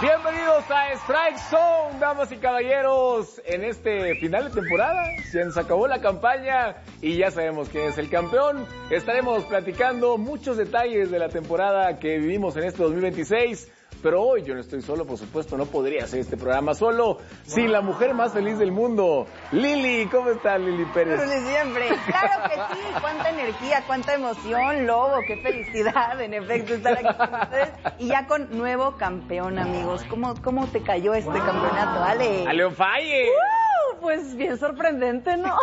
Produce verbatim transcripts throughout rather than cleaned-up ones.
Bienvenidos a Strike Zone, damas y caballeros, en este final de temporada. Se nos acabó la campaña y ya sabemos quién es el campeón. Estaremos platicando muchos detalles de la temporada que vivimos en este dos mil veintiséis. Pero hoy yo no estoy solo, por supuesto, no podría hacer este programa solo, sin la mujer más feliz del mundo, Lili. ¿Cómo estás, Lili Pérez? Como siempre, claro que sí, cuánta energía, cuánta emoción, Lobo, qué felicidad, en efecto, estar aquí con ustedes. Y ya con nuevo campeón, amigos. ¿Cómo, cómo te cayó este wow. campeonato, Ale? ¡Ale on fire! Uh, pues bien sorprendente, ¿no?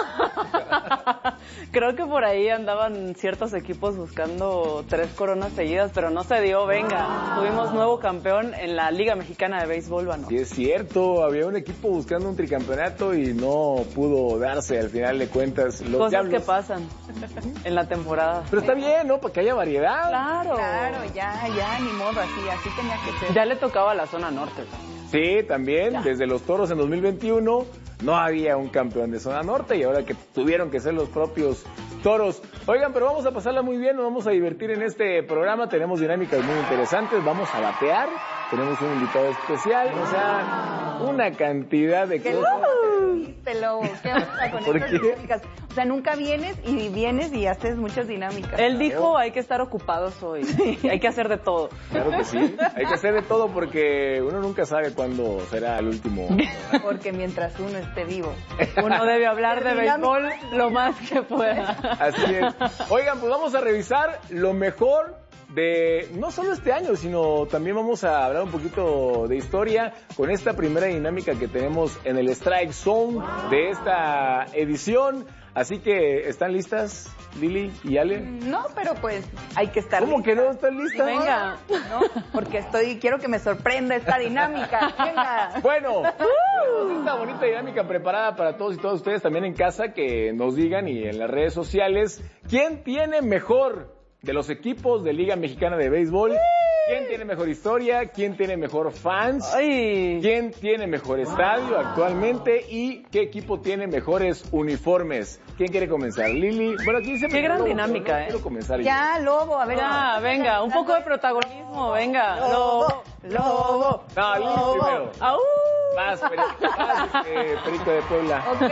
Creo que por ahí andaban ciertos equipos buscando tres coronas seguidas, pero no se dio, venga. Tuvimos nuevo campeón en la Liga Mexicana de Béisbol, ¿no? Sí, es cierto, había un equipo buscando un tricampeonato y no pudo darse, al final de cuentas. Los Cosas diablos. que pasan en la temporada. Pero está bien, ¿no? Para que haya variedad. Claro. Claro, ya, ya, ni modo, así, así tenía que ser. Ya le tocaba a la zona norte. Sí, también, ya. Desde los Toros en dos mil veintiuno no había un campeón de zona norte y ahora que tuvieron que ser los propios Toros. Oigan, pero vamos a pasarla muy bien, nos vamos a divertir en este programa, tenemos dinámicas muy interesantes, vamos a batear, tenemos un invitado especial, o sea, una cantidad de ¿Qué cosas. ¿Qué Lobo? ¿Qué onda con ¿Por estas qué? dinámicas? O sea, nunca vienes y vienes y haces muchas dinámicas. Él dijo, hay que estar ocupados hoy, hay que hacer de todo. Claro que sí, hay que hacer de todo porque uno nunca sabe cuándo será el último. Porque mientras uno esté vivo. Uno debe hablar de béisbol lo más que pueda. Así es. Oigan, pues vamos a revisar lo mejor de no solo este año, sino también vamos a hablar un poquito de historia con esta primera dinámica que tenemos en el Strike Zone de esta edición. Así que, ¿están listas, Lili y Ale? No, pero pues hay que estar ¿Cómo listas. que no están listas? Venga. No, porque estoy, quiero que me sorprenda esta dinámica. Venga. Bueno, tenemos esta bonita dinámica preparada para todos y todas ustedes también en casa, que nos digan y en las redes sociales, ¿quién tiene mejor de los equipos de Liga Mexicana de Béisbol? ¿Quién tiene mejor historia? ¿Quién tiene mejor fans? Ay. ¿Quién tiene mejor estadio actualmente? ¿Y qué equipo tiene mejores uniformes? ¿Quién quiere comenzar? Lili. Bueno, aquí dice Qué gran Lobo, dinámica, no ¿eh? Quiero comenzar yo. Ya, Lobo, a ver. Ya, venga, un poco de protagonismo, venga. Lobo, Lobo. No, Lili Lobo. primero. ¡Au! Vas, Perico, vas, eh, Perico de Puebla. Ok,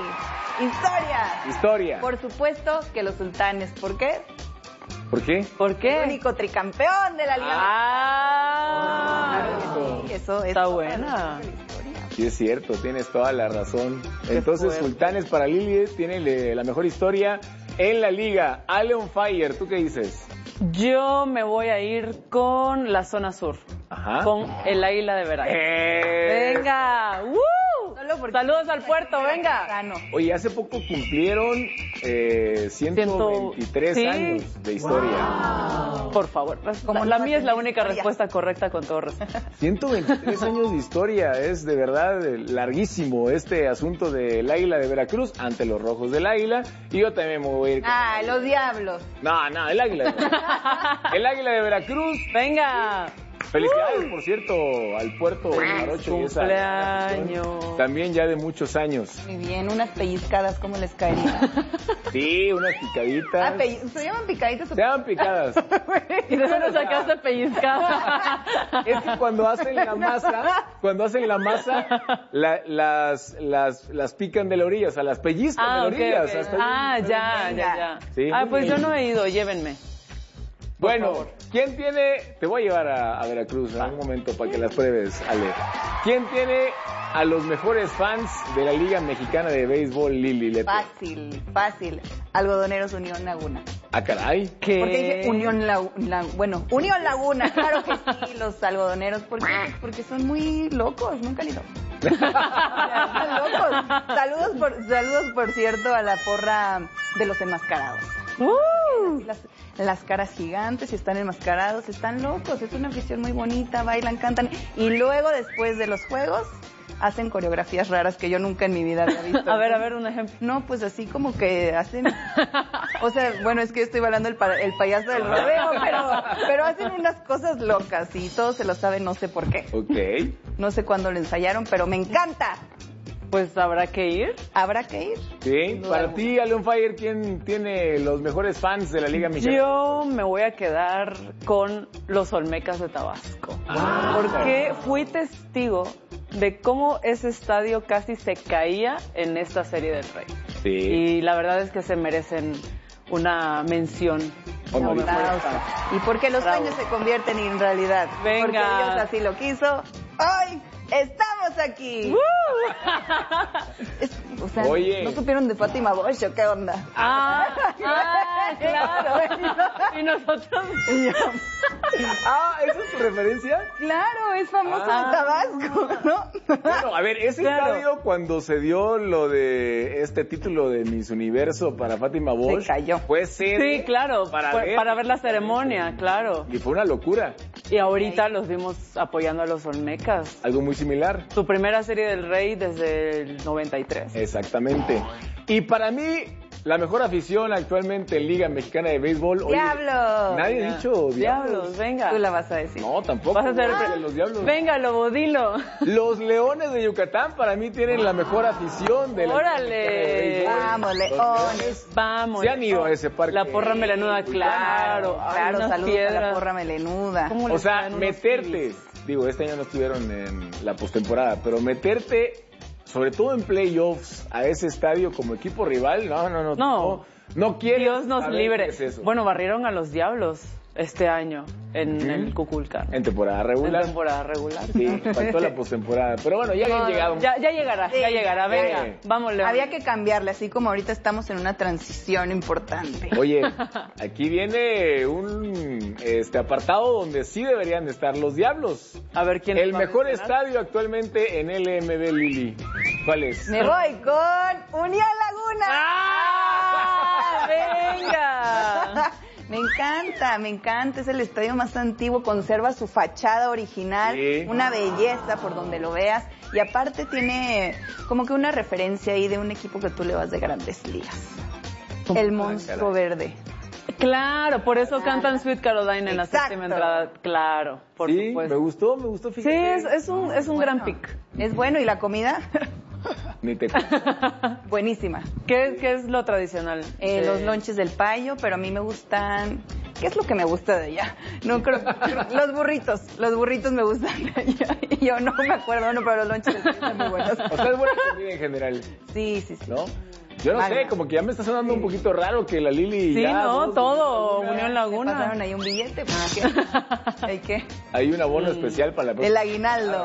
historia. Historia. Por supuesto que los sultanes. ¿Por qué? ¿Por qué? ¿Por El qué? único tricampeón de la Liga. Ah, Claro que sí, eso, está eso buena. es historia. Sí, es cierto, tienes toda la razón. Qué Entonces, fuerte. Sultanes para Lili tiene le- la mejor historia en la liga. Ale on fire, ¿tú qué dices? Yo me voy a ir con la zona sur, Ajá. con el Águila de Veracruz. Eh. Venga, ¡woo! Solo porque- Saludos al puerto, venga. Gano. Oye, hace poco cumplieron eh, ciento veintitrés Sí. años de historia. Por favor, ¿Cómo la, no la va a mía es la tener única historia? respuesta correcta con todo respeto. ciento veintitrés años de historia, es de verdad eh, larguísimo este asunto del Águila de Veracruz ante los Rojos del Águila. Y yo también me voy a ir con... Ah, los diablos. No, no, el Águila de Veracruz. El Águila de Veracruz. Venga. Felicidades, por cierto, al Puerto Jarocho y esa Cumpleaños. también ya de muchos años. Muy bien, unas pellizcadas, ¿cómo les caería? Sí, unas Ah, picaditas. pell- ¿se llaman picaditas? Se llaman picadas. ¿Y de dónde sacaste pellizcada? Es que cuando hacen la masa, cuando hacen la masa, la- las, las, las pican de la orilla, o sea, las pellizcan Ah, de la ok, orilla. ok. o sea, está Ah, bien. ya, Venga. ya, ya. Sí. Ah, pues yo no he ido, llévenme. Bueno, favor. ¿quién tiene? Te voy a llevar a, a Veracruz en un momento para que las pruebes, Ale. ¿Quién tiene a los mejores fans de la Liga Mexicana de Béisbol, Lili Lepe? Fácil, fácil. Algodoneros Unión Laguna. Ah, caray. ¿Qué? ¿Por qué dije Unión Laguna? Bueno, Unión Laguna, claro que sí, los algodoneros. ¿Por qué? Porque son muy locos, nunca han ido. Están locos. Saludos por, saludos, por cierto, a la porra de los enmascarados. Uh, Las, las caras gigantes y están enmascarados, están locos, es una afición muy bonita, bailan, cantan y luego después de los juegos hacen coreografías raras que yo nunca en mi vida había visto. a ver, a ver, un ejemplo. No, pues así como que hacen, o sea, bueno, es que yo estoy bailando el, pa- el payaso del rodeo, pero, pero hacen unas cosas locas y todos se lo saben, no sé por qué. Ok. No sé cuándo lo ensayaron, pero me encanta. Pues habrá que ir. Habrá que ir. Sí, para ti, Alon Fire, ¿quién tiene los mejores fans de la Liga Mexicana? Yo me voy a quedar con los Olmecas de Tabasco. Ah, porque fui testigo de cómo ese estadio casi se caía en esta Serie del Rey. Sí. Y la verdad es que se merecen una mención. Como Un aplauso. Y porque los Bravo. sueños se convierten en realidad. Venga. Porque Dios así lo quiso. ¡Hoy estamos aquí! Es- o sea, Oye. ¿no supieron de Fátima Bosch o qué onda? Ah, ah, claro. Y nosotros... Ah, ¿esa es tu referencia? Claro, es famosa Ah. en Tabasco, ¿no? Bueno, a ver, ese Claro. estadio cuando se dio lo de este título de Miss Universo para Fátima Bosch, Se cayó. fue sede Sí, claro, para fue- ver, para ver la ceremonia, claro. y fue una locura, Y ahorita los vimos apoyando a los Olmecas. algo muy similar. Su primera Serie del Rey desde el noventa y tres. Exactamente. Y para mí, la mejor afición actualmente en Liga Mexicana de Béisbol. oye, ¡Diablos! nadie ha dicho Diablos. Diablos, venga. Tú la vas a decir. No, tampoco. Vas a ser el Ah, pre- los Diablos. Venga, Lobo, dilo. Los Leones de Yucatán para mí tienen la mejor afición de la Órale. Liga Mexicana de Béisbol. Vamos, Los Leones. Vamos. Se han ido a ese parque. La porra melenuda, claro. Ay, Claro, unas saludos a piedras. la porra melenuda. ¿Cómo O les sea, traen unos meterte, kibis? digo, este año no estuvieron en la postemporada, pero meterte, sobre todo en playoffs, a ese estadio como equipo rival, no, no, no. No. No, no quiero Dios nos saber libre. qué es eso. Bueno, barrieron a los Diablos este año en Ujú. el Cuculcán. En temporada En regular. temporada regular. Sí, faltó la postemporada. Pero bueno, ya habían No, llegado. Ya, ya llegará, Sí, ya llegará. Venga, sí. vamos, León. Había que cambiarle, así como ahorita estamos en una transición importante. Oye, aquí viene un este apartado donde sí deberían de estar los Diablos. A ver quién El va a mejor mencionar. estadio actualmente en L M B, Lili. ¿Cuál es? Me voy con Unión Laguna. ¡Ah! ¡Venga! Me encanta, me encanta. Es el estadio más antiguo, conserva su fachada original, Sí. una belleza por donde lo veas. Y aparte tiene como que una referencia ahí de un equipo que tú le vas de Grandes Ligas. El monstruo caray. verde. Claro, por eso cantan Sweet Caroline en la Exacto. séptima entrada. Claro, por sí, supuesto. me gustó, me gustó, Sí, fíjate. es, es un, es un gran pick. Es bueno y la comida, Ni te buenísima. ¿Qué, qué es lo tradicional? Eh, de- Los lonches del payo, pero a mí me gustan... ¿Qué es lo que me gusta de allá? No creo... Los burritos. Los burritos me gustan de allá. Y yo no me acuerdo, no, pero los lonches del payo están muy buenos. O sea, es buena comida en general, Sí, sí, sí. ¿no? Yo no Vale. sé, como que ya me está sonando un poquito raro que la Lili Sí, ya... no, dos- todo, una- Unión Me Laguna. pasaron ahí un billete, pues, ¿qué? ¿Hay qué? Hay un abono especial para la El próxima. aguinaldo.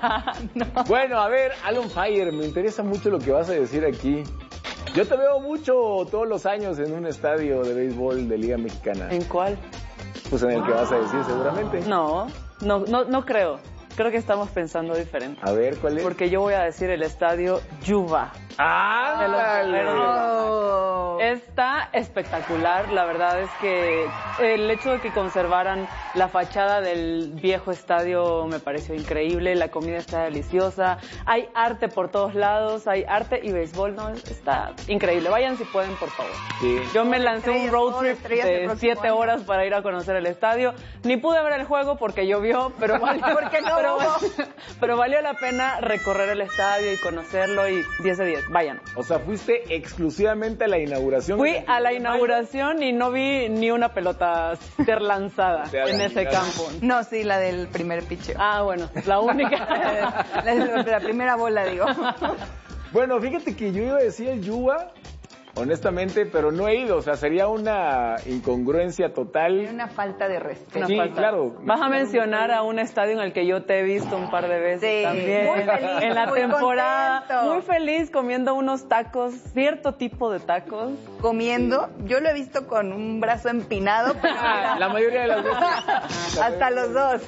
No. Bueno, a ver, Alon Fire, me interesa mucho lo que vas a decir aquí. Yo te veo mucho todos los años en un estadio de béisbol de Liga Mexicana. ¿En cuál? Pues en el que vas a decir seguramente. No, no, no, no creo. Creo que estamos pensando diferente. A ver, ¿cuál es? Porque yo voy a decir el estadio Yuba. ¡Ah! De los Guerreros. Oh. Está espectacular, la verdad es que el hecho de que conservaran la fachada del viejo estadio me pareció increíble, la comida está deliciosa, hay arte por todos lados, hay arte y béisbol, no, está increíble, vayan si pueden, por favor. Sí. Yo me lancé un Estrellas, road todo trip estrellas el de próximo siete año. horas para ir a conocer el estadio, ni pude ver el juego porque llovió, pero valió, Porque no pero, hubo. pero valió la pena recorrer el estadio y conocerlo y diez de diez, vayan. O sea, fuiste exclusivamente a la inauguración. Fui a la inauguración y no vi ni una pelota ser lanzada Te en ese adelantaron. campo. No, sí, la del primer picheo. Ah, bueno, la única. La, de la primera bola, digo. Bueno, fíjate que yo iba a decir el Yuba, honestamente, pero no he ido. O sea, sería una incongruencia total. Una falta de respeto. Una Sí, falta. claro. Vas a mencionar a un estadio en el que yo te he visto un par de veces Sí, también. muy feliz, en la muy temporada. contento. Muy feliz comiendo unos tacos, cierto tipo de tacos. Comiendo, yo lo he visto con un brazo empinado, pero mira, La mayoría de las veces. hasta los dos.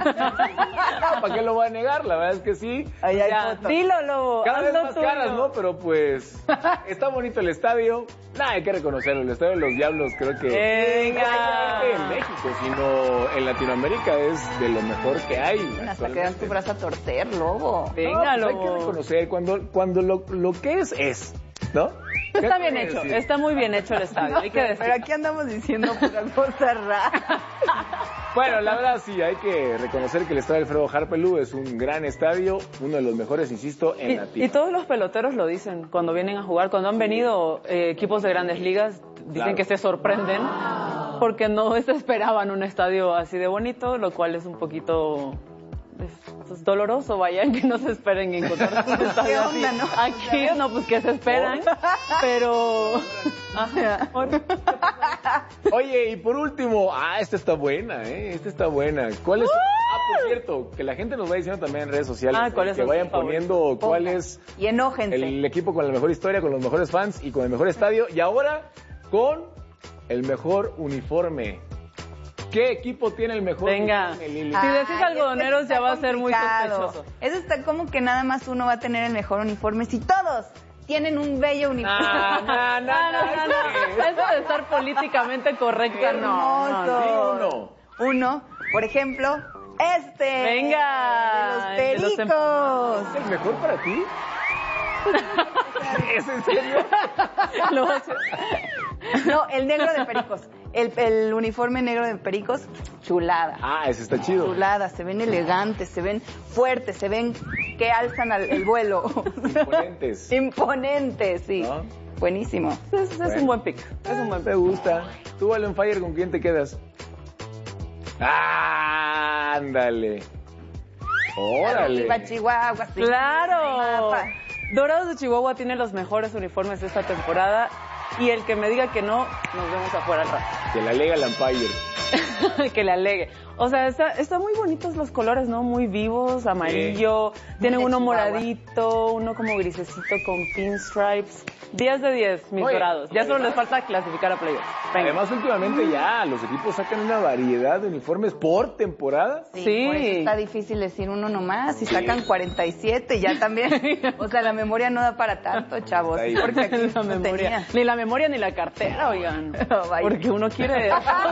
No, ¿para qué lo voy a negar? La verdad es que sí. Ahí hay Ya, fotos. dilo, Lobo. Cada haz vez lo más tuyo. caras, ¿no? Pero pues está bonito el estadio. Nada, hay que reconocerlo. El estadio de los Diablos creo que Venga. no solamente en México, sino en Latinoamérica es de lo mejor que hay. Hasta que das tu brazo a torcer, lobo. Venga, No, pues hay que Lobo. reconocer cuando, cuando lo, lo que es, es, ¿no? Está ¿Qué bien puedo hecho, decir? está muy bien hecho el estadio, hay que decir. Pero aquí andamos diciendo puras cosas raras. Bueno, la verdad sí, hay que reconocer que el estadio Alfredo Harpelú es un gran estadio, uno de los mejores, insisto, en Y, la tierra. y todos los peloteros lo dicen cuando vienen a jugar. Cuando han venido eh, equipos de grandes ligas, dicen Claro. que se sorprenden porque no se esperaban un estadio así de bonito, lo cual es un poquito... Es, es doloroso, vaya, que no se esperen encontrar un estadio ¿Qué así. onda, no? Aquí, no, pues que se esperan, pero... Ajá. Oye, y por último, ah, esta está buena, ¿eh? Esta está buena. ¿Cuál es? Ah, por cierto, que la gente nos va diciendo también en redes sociales Ah, ¿cuál es que su vayan favorito? poniendo cuál es Y enójense. el equipo con la mejor historia, con los mejores fans y con el mejor estadio. Y ahora, con el mejor uniforme. ¿Qué equipo tiene el mejor Venga. uniforme, Lili? Si decís Ay, algodoneros, este ya está va a ser muy complicado. sospechoso. Eso está como que nada más uno va a tener el mejor uniforme. Si todos tienen un bello uniforme. Ah, no, no, No, no, no, no. Eso de estar políticamente correcta, no. no, no. Sí, Hermoso. uno. Uno, por ejemplo, este. Venga, De de los los pericos. ¿Es el mejor para ti? ¿Es en serio? Lo va a hacer. No, el negro de pericos. El, el uniforme negro de pericos, chulada. Ah, ese está chido. Chulada, se ven elegantes, se ven fuertes, se ven que alzan al- el vuelo. Imponentes. Imponentes, sí. ¿No? Buenísimo. Es, es Bueno. un buen pick. Es un buen Me pick. gusta. Tú, Allen Fire, ¿con quién te quedas? Ah, ándale. Órale. Arriba, Chihuahua, sí. ¡Claro! Mapa. Dorados de Chihuahua tiene los mejores uniformes de esta temporada y el que me diga que no, nos vemos afuera al rato. Que la lega el Empire. Que le alegue. O sea, está, está muy bonitos los colores, ¿no? Muy vivos, amarillo. Tienen de uno Chihuahua. moradito, uno como grisecito con pinstripes. diez de diez, mis Oye, dorados. Ya solo les falta clasificar a playoffs. Venga. Además, últimamente ya los equipos sacan una variedad de uniformes por temporada. Sí, Sí. por eso está difícil decir uno nomás. Y sacan cuarenta y siete, ya también. O sea, la memoria no da para tanto, chavos. Ahí. Porque aquí la no memoria. tenía. Ni la memoria ni la cartera, oigan. No, vaya. Porque uno quiere...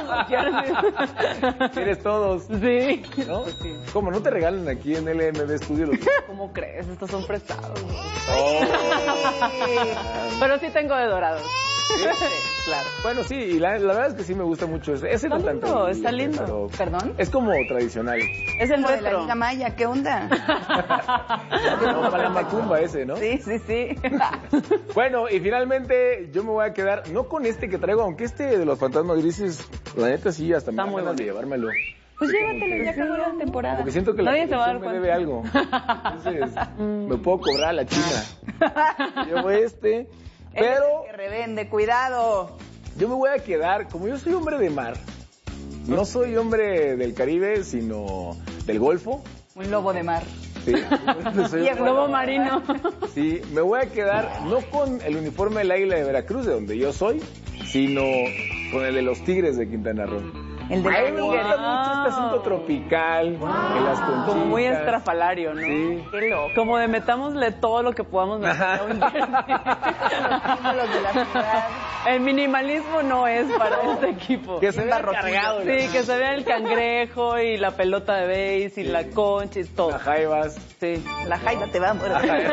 Eres todos, Sí. ¿no? Sí. ¿Cómo no te regalan aquí en L M D Studio los... ¿Cómo crees? Estos son prestados. Oh. Pero sí tengo de dorados. Claro. Bueno, sí, y la, la verdad es que sí me gusta mucho ese. Ese Está no tanto. lindo, el- está lindo. pero ¿Perdón? Es como tradicional. Es el Como de la retro. Liga Maya, ¿qué onda? No, para la macumba ese, ¿no? Sí, sí, sí. Bueno, y finalmente yo me voy a quedar, no con este que traigo, aunque este de los fantasmas grises, la neta sí, hasta me Está da muy ganas de bonito. llevármelo. Pues Sí, como llévatelo, que- ya acabó la temporada. Porque siento que la Nadie se va a dar producción me cuenta. debe algo. Entonces, me puedo cobrar a la china. Llevo este, pero Que revende, cuidado. yo me voy a quedar, como yo soy hombre de mar, no soy hombre del Caribe, sino del Golfo. Un lobo de mar. Sí, soy Y el un Lobo marino. Sí, me voy a quedar no con el uniforme del Águila de Veracruz, de donde yo soy, sino con el de los Tigres de Quintana Roo. El de A mí me Tigres. gusta mucho este asunto tropical, en las conchitas. Como muy estrafalario, ¿no? Sí. Qué loco. Como de metámosle todo lo que podamos meter a un jersey. Los símbolos de la ciudad. El minimalismo no es para este equipo. Que se vea barroquillo. cargado. Sí, que se vea el cangrejo y la pelota de base y la concha y todo. Las jaivas. Sí. La jaiba te va a morder.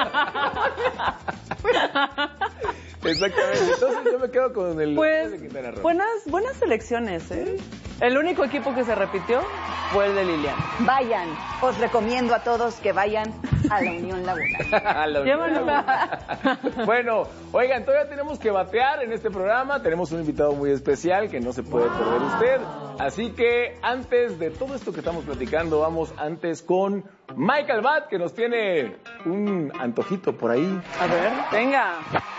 Exactamente. Entonces yo me quedo con el Pues, de Quintana Roo. buenas, buenas selecciones, ¿eh? El único equipo que se repitió fue el de Liliana. Vayan, os recomiendo a todos que vayan a la Unión Laguna. A la Llévanos. Unión. Bueno, oigan, todavía tenemos que batear en este programa. Tenemos un invitado muy especial que no se puede perder usted. Así que antes de todo esto que estamos platicando, vamos antes con Michael Bat, que nos tiene un antojito por ahí. A ver, venga.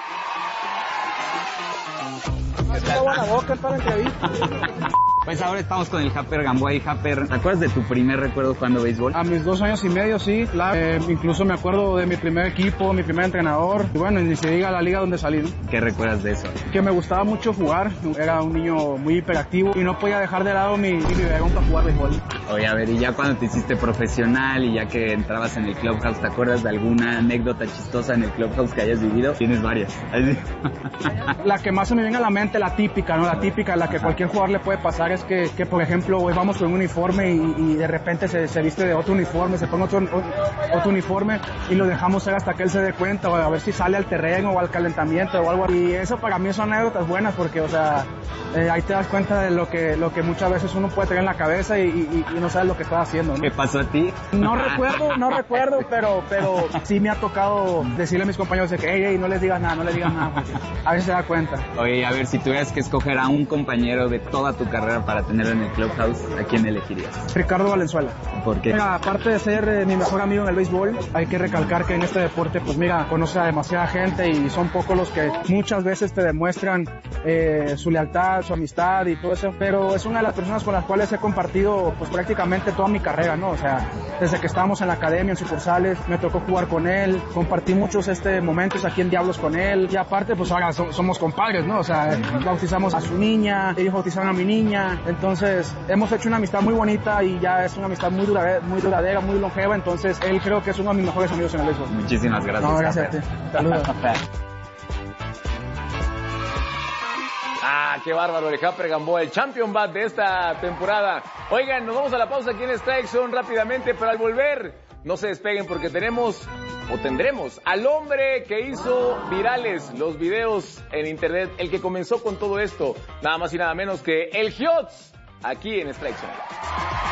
Pues ahora estamos con el Happer Gamboa. Happer, ¿te acuerdas de tu primer recuerdo jugando béisbol? A mis dos años y medio, sí, claro. Eh, incluso me acuerdo de mi primer equipo, mi primer entrenador. Y bueno, ni se diga la liga donde salí, ¿no? ¿Qué recuerdas de eso? Que me gustaba mucho jugar. Era un niño muy hiperactivo y no podía dejar de lado mi, mi biberón para jugar béisbol. Oye, a ver, y ya cuando te hiciste profesional y ya que entrabas en el Clubhouse, ¿te acuerdas de alguna anécdota chistosa en el Clubhouse que hayas vivido? Tienes varias. La que más se me viene a la mente, la típica, ¿no? La típica, la que cualquier jugador le puede pasar es que, que por ejemplo, hoy vamos con un uniforme y, y de repente se, se viste de otro uniforme, se pone otro, otro uniforme y lo dejamos ser hasta que él se dé cuenta, o a ver si sale al terreno o al calentamiento o algo así. Y eso para mí son anécdotas buenas porque, o sea, eh, ahí te das cuenta de lo que, lo que muchas veces uno puede tener en la cabeza y, y, y no sabes lo que está haciendo, ¿no? ¿Qué pasó a ti? No recuerdo, no recuerdo, pero, pero sí me ha tocado decirle a mis compañeros de que, hey, hey, no les digas nada, no les digas nada, porque a veces se da cuenta. Oye, a ver, si tuvieras que escoger a un compañero de toda tu carrera para tenerlo en el Clubhouse, ¿a quién elegirías? Ricardo Valenzuela. ¿Por qué? Mira, aparte de ser eh, mi mejor amigo en el béisbol, hay que recalcar que en este deporte, pues mira, conoce a demasiada gente y son pocos los que muchas veces te demuestran eh, su lealtad, su amistad y todo eso, pero es una de las personas con las cuales he compartido pues prácticamente toda mi carrera, ¿no? O sea, desde que estábamos en la academia, en sucursales, me tocó jugar con él, compartí muchos este momentos aquí en Diablos con él y aparte pues ahora so, somos compadres, ¿no? O sea, bautizamos a su niña, ellos bautizaron a mi niña, entonces hemos hecho una amistad muy bonita y ya es una amistad muy duradera, muy, duradera, muy longeva, entonces él creo que es uno de mis mejores amigos en el béisbol. Muchísimas gracias. No, gracias a ti. Saludos. Ah, qué bárbaro, el Japper Gamboa, el champion bat de esta temporada. Oigan, nos vamos a la pausa aquí en Strike Zone rápidamente, pero al volver, no se despeguen porque tenemos, o tendremos, al hombre que hizo virales los videos en internet, el que comenzó con todo esto, nada más y nada menos que el Hiots, aquí en Strike Zone.